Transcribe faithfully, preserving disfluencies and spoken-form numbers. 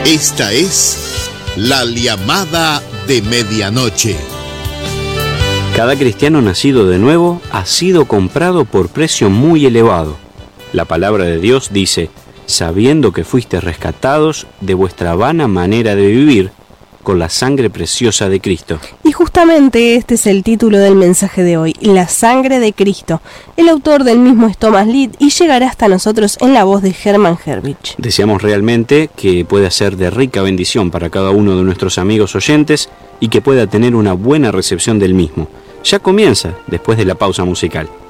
Esta es la llamada de medianoche. Cada cristiano nacido de nuevo ha sido comprado por precio muy elevado. La palabra de Dios dice, sabiendo que fuiste rescatados de vuestra vana manera de vivir, con la sangre preciosa de Cristo. Y justamente este es el título del mensaje de hoy, La sangre de Cristo. El autor del mismo es Thomas Lied y llegará hasta nosotros en la voz de Hermann Herwig. Deseamos realmente que pueda ser de rica bendición para cada uno de nuestros amigos oyentes y que pueda tener una buena recepción del mismo. Ya comienza después de la pausa musical.